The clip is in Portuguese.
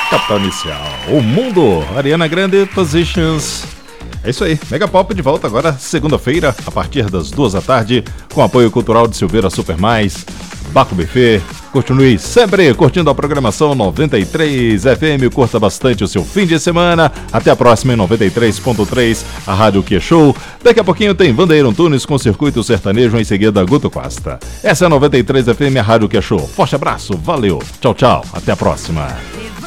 Capital Inicial, O Mundo, Ariana Grande, Positions. É isso aí, Mega Pop de volta agora, segunda-feira, a partir das 2 da tarde, com apoio cultural de Silveira Super Mais, Baco Buffet. Continue sempre curtindo a programação 93 FM, curta bastante o seu fim de semana. Até a próxima em 93.3, a Rádio Que Show. Daqui a pouquinho tem Vandeir Antunes com Circuito Sertanejo, em seguida Guto Costa. Essa é a 93 FM, a Rádio Que Show. Forte abraço, valeu, tchau, tchau, até a próxima.